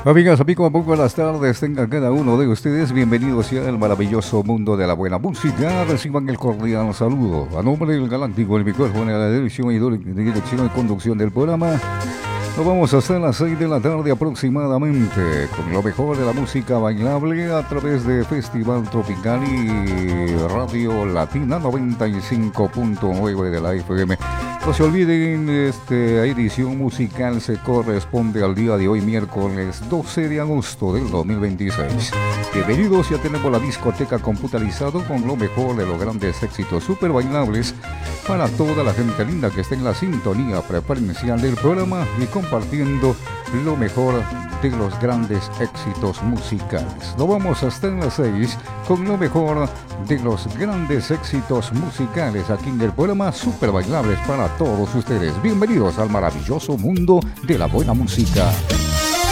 Amigas, amigos, muy buenas tardes. Tengan cada uno de ustedes bienvenidos ya al maravilloso mundo de la buena música. Reciban el cordial saludo. A nombre del galáctico, el micrófono de la dirección y conducción del programa. Nos vamos hasta las 6 de la tarde aproximadamente con lo mejor de la música bailable a través de Festival Tropical y Radio Latina 95.9 de la FM. No se olviden, esta edición musical se corresponde al día de hoy, miércoles 12 de agosto del 2026. Bienvenidos, ya tenemos la discoteca computarizado con lo mejor de los grandes éxitos super bailables para toda la gente linda que está en la sintonía preferencial del programa y compartiendo lo mejor de los grandes éxitos musicales. Nos vamos hasta las 6 con lo mejor de los grandes éxitos musicales aquí en el programa Super Bailables para todos ustedes. Bienvenidos al maravilloso mundo de la buena música.